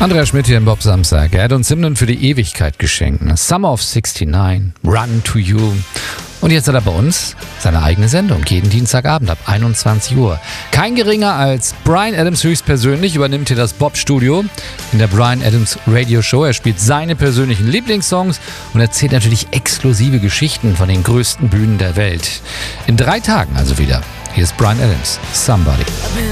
Andreas Schmidt hier im Bob Samstag. Er hat uns Hymnen für die Ewigkeit geschenkt. Summer of 69, Run to You. Und jetzt hat er bei uns seine eigene Sendung, jeden Dienstagabend ab 21 Uhr. Kein geringer als Bryan Adams höchstpersönlich übernimmt hier das Bob-Studio in der Bryan Adams Radio Show. Er spielt seine persönlichen Lieblingssongs und erzählt natürlich exklusive Geschichten von den größten Bühnen der Welt. In 3 Tagen also wieder. Hier ist Bryan Adams, Somebody.